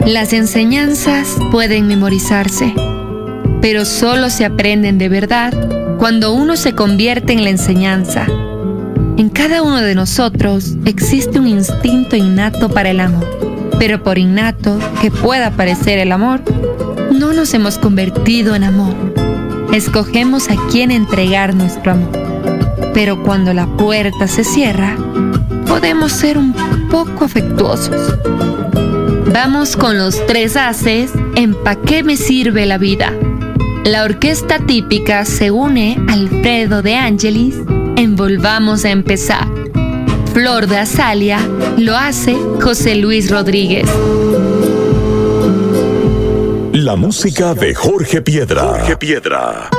Las enseñanzas pueden memorizarse, pero solo se aprenden de verdad cuando uno se convierte en la enseñanza. En cada uno de nosotros existe un instinto innato para el amor, pero por innato que pueda parecer el amor, no nos hemos convertido en amor. Escogemos a quién entregar nuestro amor, pero cuando la puerta se cierra, podemos ser un poco afectuosos. Vamos con los 3 haces en ¿Pa' qué me sirve la vida? La orquesta típica se une al Alfredo de Ángelis en Volvamos a empezar. Flor de Azalia lo hace José Luis Rodríguez. La música de Jorge Piedra.